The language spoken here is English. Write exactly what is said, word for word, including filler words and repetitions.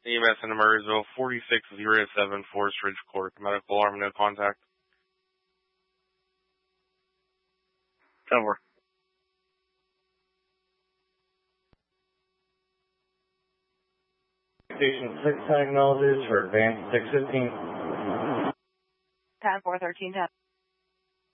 E M S in Murrysville, forty-six oh seven Forest Ridge Court. Medical alarm, no contact. Over. Station six technologies for advanced six fifteen. Pad four thirteen ten.